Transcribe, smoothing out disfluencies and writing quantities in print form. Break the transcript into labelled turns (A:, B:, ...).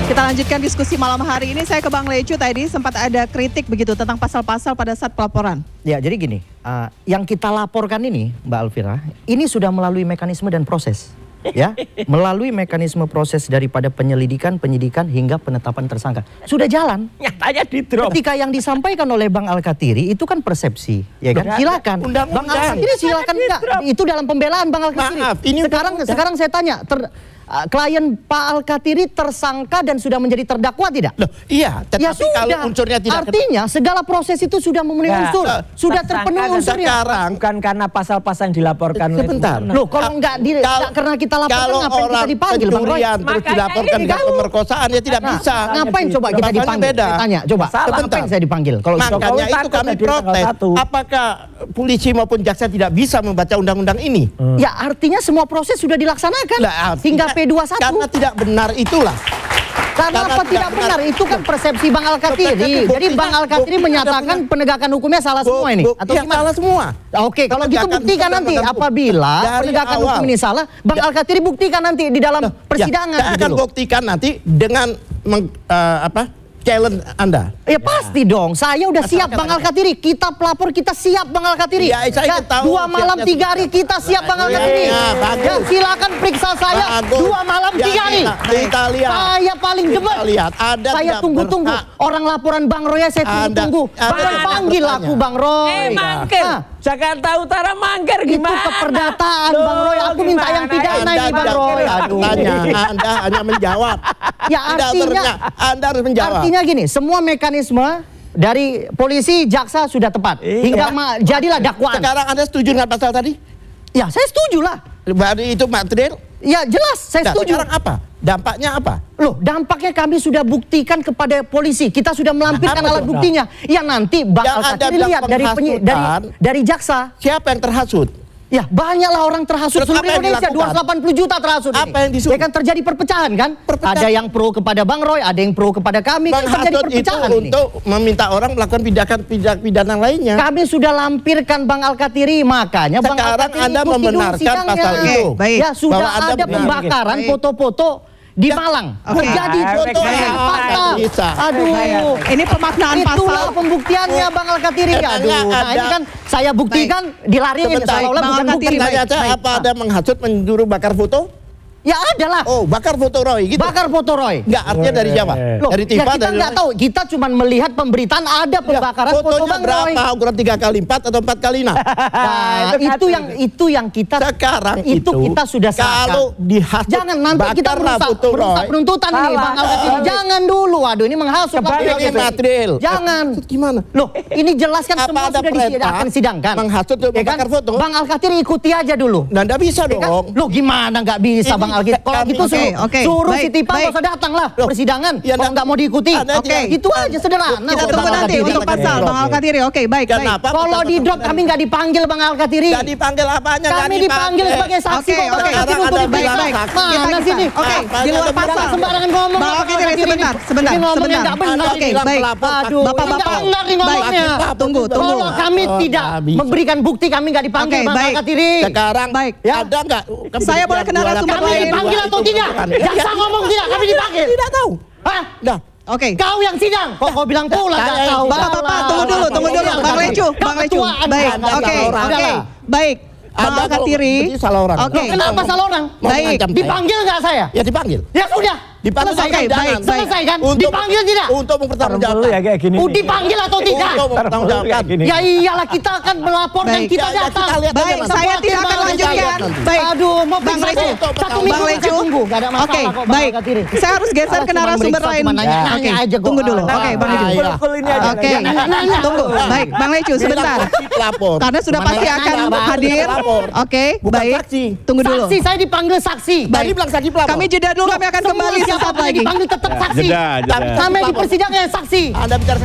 A: Kita lanjutkan diskusi malam hari ini. Saya ke Bang Lecu tadi sempat ada kritik begitu tentang pasal-pasal pada saat pelaporan.
B: Ya, jadi gini, yang kita laporkan ini, Mbak Alvira, ini sudah melalui mekanisme dan proses. Ya, melalui mekanisme proses daripada penyelidikan, penyidikan hingga penetapan tersangka. Sudah jalan.
C: Nyatanya di drop.
B: Ketika yang disampaikan oleh Bang Al-Katiri itu kan persepsi, ya kan? Silakan. Bang Al-Katiri silakan enggak. Itu dalam pembelaan Bang Al-Katiri.
C: Maaf, ini
B: sekarang saya tanya, klien Pak Al-Katiri tersangka dan sudah menjadi terdakwa tidak?
C: Loh, iya, tetapi
B: Ya sudah.
C: kalau unsurnya tidak
B: Artinya segala proses itu sudah memenuhi unsur, sudah terpenuhi unsurnya.
C: sekarang
D: Bukan karena pasal-pasal yang dilaporkan.
C: Sebentar.
B: Loh, kalau enggak karena kita laporkan
C: kalau
B: ngapain kita
C: orang
B: dipanggil Bang Roy?
C: pencurian terus
D: Makanya
C: dilaporkan
D: ini
C: dengan pemerkosaan ya tidak bisa.
B: Ngapain coba kita
C: Pasalnya
B: dipanggil?
C: beda.
B: Saya tanya, coba.
D: Salah.
B: Ngapain saya dipanggil? Kalau
C: Makanya
D: Jokowi
C: itu
D: takut
C: kami
D: tadi tanggal
C: protes.
D: 1.
C: Apakah polisi maupun jaksa tidak bisa membaca undang-undang ini?
B: ya artinya semua proses sudah dilaksanakan
C: Lah,
B: hingga P21.
C: Karena tidak benar itulah.
B: Karena apa tidak benar? Itu kan persepsi Bang Al-Katiri. Jadi Bang Al-Katiri menyatakan penegakan hukumnya salah semua ini atau
C: ya,
B: gimana?
C: salah semua.
B: Oke, kalau gitu
C: Penegakan
B: buktikan
C: hukum
B: nanti
C: dalam hukum.
B: apabila
C: Dari
B: penegakan
C: awal.
B: hukum ini salah, Bang Al-Katiri buktikan nanti di dalam persidangan.
C: Ya, saya akan
B: gitu loh.
C: buktikan nanti dengan challenge Anda.
B: Ya pasti dong, saya udah siap Bang Al-Katiri. Kita pelapor, kita siap Bang Al-Katiri.
C: Ya, saya tahu
B: 2 malam
C: siapnya
B: 3 hari kita siap Bang
C: Ya,
B: Al-Katiri.
C: ya, bagus.
B: Ya, silakan periksa saya
C: Bagus.
B: 2 malam 3 hari.
C: Kita lihat.
B: Saya paling
C: Kita
B: demen.
C: lihat. Anda
B: Saya
C: tidak
B: tunggu-tunggu.
C: berhak.
B: Orang laporan Bang Roy saya tunggu-tunggu.
C: Anda
B: Bang
C: tidak
B: panggil
C: bertanya.
B: aku Bang Roy.
D: Mangkir.
B: Hah?
D: Jakarta Utara mangkir
B: Itu
D: gimana?
B: keperdataan Bang Roy. Aku minta yang pidana ini Bang Roy. Aduh.
C: Anda hanya menjawab.
B: Ya artinya,
C: Anda harus menjawab.
B: artinya gini, semua mekanisme dari polisi, jaksa sudah tepat. Hingga jadilah dakwaan.
C: Sekarang Anda setuju dengan pasal tadi?
B: Ya saya setuju lah.
C: Berarti itu material.
B: Ya jelas, saya
C: Nah,
B: setuju.
C: sekarang apa? Dampaknya apa?
B: Loh, dampaknya kami sudah buktikan kepada polisi. Kita sudah melampirkan
C: Apa
B: alat
C: tuh?
B: buktinya. Ya nanti Bang
C: Yang
B: Al-Katiri
C: Anda bilang
B: lihat
C: penghasutan.
B: dari jaksa.
C: Siapa yang terhasut?
B: Ya banyaklah orang terhasut
C: Terus
B: seluruh
C: apa yang
B: Indonesia,
C: dilakukan?
B: 280 juta terhasut
C: Apa
B: ini.
C: yang disuruh?
B: Ya kan terjadi perpecahan kan?
C: Perpecahan.
B: Ada yang pro kepada Bang Roy, ada yang pro kepada kami. Kan terjadi
C: Menghasut itu
B: perpecahan ini.
C: untuk meminta orang melakukan tindak pidana lainnya.
B: Kami sudah lampirkan Bang Al-Katiri, makanya Bang
C: Sekarang
B: Al-Katiri
C: Anda
B: ikuti dulu
C: membenarkan
B: sidangnya.
C: pasal itu.
A: Oke, baik.
B: Ya sudah
C: Bahwa Anda
B: ada
C: benar.
B: pembakaran
A: Baik.
B: foto-foto di Malang.
A: Oke.
B: Terjadi
C: Foto
B: fakta.
C: yang bisa.
B: Aduh.
A: Ini pemaknaan
B: Itulah
A: pasal.
B: pembuktiannya Bang Al-Katiri.
C: Emangnya
B: Aduh. Nah
C: ada-
B: ini kan saya buktikan dilaringin
C: Sebentar,
B: seolah-olah
A: Bang
B: bukan bukti.
A: Al-Katiri,
C: Pertanyaan saya,
A: baik.
C: apa ada menghasut menyuruh bakar foto?
B: Ya ada lah.
C: Oh, bakar foto Roy gitu.
B: Bakar foto Roy.
C: Enggak, artinya dari siapa?
B: Loh,
C: Dari
B: ya
C: Tifa,
B: kita
C: dari
B: nggak tahu. Kita cuma melihat pemberitaan ada pembakaran foto
C: fotonya
B: Bang Roy.
C: berapa? Ukuran 3x4 atau 4x6?
B: Nah, itu yang kita
C: Sekarang
B: itu kita sudah sahkan.
C: kalau dihasut,
B: Jangan nanti kita
C: bakarlah foto
B: merusak
C: Roy.
B: penuntutan ini
D: Salah.
B: Bang Al-Katiri. Jangan dulu. Waduh ini menghasut.
D: Kebalik
C: Ini
D: itu.
C: material.
B: Jangan.
C: Maksud gimana?
B: Loh, ini jelaskan
C: Apa
B: semua
C: ada
B: sudah
C: perintah
B: akan sidangkan.
C: menghasut untuk membakar foto?
B: Bang Al-Katiri ikuti aja dulu.
C: Nah, enggak bisa
B: Ya kan?
C: dong.
B: Loh gimana nggak bisa
C: Ini
B: Bang Al-Katiri? Kalau
C: kami-
B: gitu
A: Oke,
B: suruh
A: baik,
B: si Tipa
A: baik.
B: nggak usah datang lah
C: Loh,
B: persidangan.
C: ya,
B: Kalau nggak mau diikuti.
C: Anda
A: Oke.
C: tidak-
B: Itu aja sederhana.
A: Kita
B: kok,
A: tunggu
B: Bang
A: nanti
B: Al-Katiri.
A: untuk pasal Bang Al-Katiri. Oke, baik, baik.
C: Kenapa?
B: Kalau di drop kami nggak dipanggil Bang Al-Katiri.
C: Nggak dipanggil apanya? Nggak
B: Kami dipanggil sebagai saksi
A: Oke,
B: kok Bang
A: oke.
B: Al-Katiri
C: Sekarang
B: untuk
C: Anda
B: diperiksa.
C: bilang saksi.
B: Mana sini?
A: Oke, di luar
C: Jangan
A: pasal.
B: Sembarangan ngomong.
A: Bang Al-Katiri,
B: Bang
A: sebentar.
B: Ini ngomongnya
A: Sebentar.
B: nggak benar.
A: Oke,
B: ini.
A: baik.
B: Aduh,
A: Bapak-bapak.
B: nggak benar nih ngomongnya.
C: Baik.
A: Tunggu.
B: Kalau kami
C: Oh,
B: tidak
C: nggak bisa.
B: memberikan bukti, kami nggak dipanggil
A: Oke,
B: Bang
A: baik.
B: Al-Katiri.
C: Sekarang
A: Baik.
B: Ya.
C: ada nggak?
A: Saya boleh ke narasumber
B: Kami
A: lain.
B: dipanggil atau tidak? Jaksa ngomong tidak, kami dipanggil.
C: Tidak tahu.
B: Hah?
C: Dah.
A: Oke.
B: Kau yang sidang. Kok kau bilang pula nggak
C: Saya-
B: tahu?
A: Bapak-bapak, tunggu dulu. Bang Lecu, Bang Lecu. Baik,
C: Anda
A: oke,
C: salah orang.
A: oke. Baik. Bang
C: Anda kalau
A: Al-Katiri.
C: berarti salah orang.
A: Oke.
B: Kenapa salah orang?
C: Mau
A: Baik.
C: mengancam saya?
B: Dipanggil nggak saya?
C: Ya dipanggil.
B: Ya sudah.
C: Dipanggil
B: Selesai kan?
A: Oke, baik, baik.
B: Selesai kan?
C: Untuk-
B: Dipanggil tidak?
C: Untuk mempertanggungjawabkan.
D: ya kayak gini.
B: Dipanggil atau tidak?
C: Untuk mempertanggungjawabkan.
B: Ya iyalah kita akan melapor dan
A: Baik.
B: kita
C: Ya,
B: datang.
C: kita lihat aja
A: Baik,
C: nanti.
A: saya tidak akan
B: Bang
A: lanjutkan.
C: nanti.
A: Baik.
B: Aduh, mau
A: Bang
B: periksa
A: Lecu.
B: saya. Satu
C: Bang
B: minggu
A: Lecu.
B: saya tunggu. Gak ada masalah
A: Oke,
B: kok, Bang
A: baik.
B: Al-Katiri.
A: Saya harus geser
B: Salah
A: ke
B: cuma
A: narasumber
B: meriksa,
A: lain.
B: cuma nanya-nanya
A: Oke,
B: aja kok.
A: tunggu dulu.
B: Nah,
A: Oke, Bang Lecu.
C: iya.
D: Kul ini aja.
A: Oke,
B: Nanya-nanya.
A: tunggu. Baik, Bang Lecu sebentar.
C: Pelapor.
A: Karena sudah pasti
C: Mana
A: akan
C: yang
A: hadir.
C: pelapor?
A: Oke,
C: Bukan
A: baik.
C: saksi.
A: Tunggu dulu.
B: Saksi, saya dipanggil saksi.
C: Tadi bilang saksi pelapor.
A: Kami jeda dulu, kami akan
B: Semua
A: kembali
B: siapapun
A: sesaat
B: yang
A: lagi.
B: dipanggil tetap saksi.
D: Jeda.
B: Kami di persidangan saksi.
C: Anda bicara